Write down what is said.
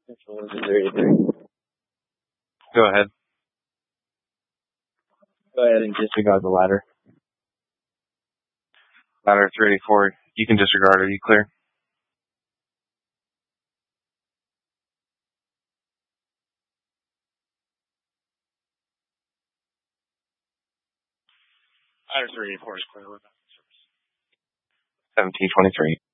Go ahead. Go ahead and disregard the ladder. Ladder 384. You can disregard. Are you clear? Ladder 384 is clear. 1723.